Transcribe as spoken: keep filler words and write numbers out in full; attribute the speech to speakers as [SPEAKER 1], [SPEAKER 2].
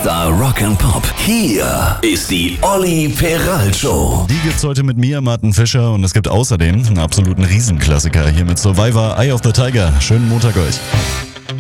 [SPEAKER 1] Star Rock and Pop. Hier ist die Olli Peral Show.
[SPEAKER 2] Die gibt's heute mit mir, Martin Fischer, und es gibt außerdem einen absoluten Riesenklassiker hier mit Survivor, Eye of the Tiger. Schönen Montag euch.